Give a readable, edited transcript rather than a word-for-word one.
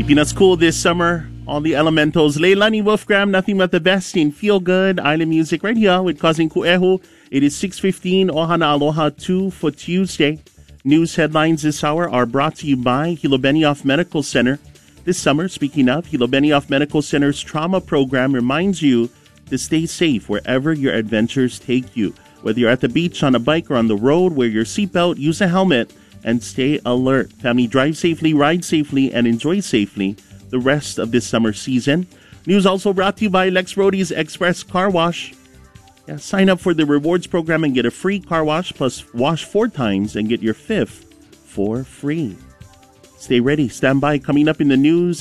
Keeping us cool this summer, all the elementals. Leilani Wolfgram, nothing but the best in Feel Good Island Music right here with Cousin Kuehu. It is 6:15, Ohana Aloha 2 for Tuesday. News headlines this hour are brought to you by Hilo Benioff Medical Center. This summer, speaking of, Hilo Benioff Medical Center's trauma program reminds you to stay safe wherever your adventures take you. Whether you're at the beach, on a bike, or on the road, wear your seatbelt, use a helmet, and stay alert. Family, drive safely, ride safely, and enjoy safely the rest of this summer season. News also brought to you by Lex Rody's Express Car Wash. Yeah, sign up for the rewards program and get a free car wash, plus wash 4 times and get your 5th for free. Stay ready. Stand by. Coming up in the news,